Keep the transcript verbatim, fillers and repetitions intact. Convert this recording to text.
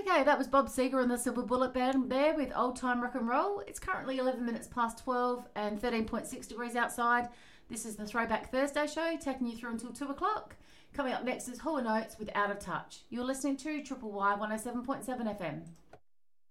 Okay, that was Bob Seger and the Silver Bullet Band there with Old Time Rock and Roll. It's currently eleven minutes past twelve and thirteen point six degrees outside. This is the Throwback Thursday show, taking you through until two o'clock. Coming up next is Hall and Oates with Out of Touch. You're listening to Triple Y one oh seven point seven F M.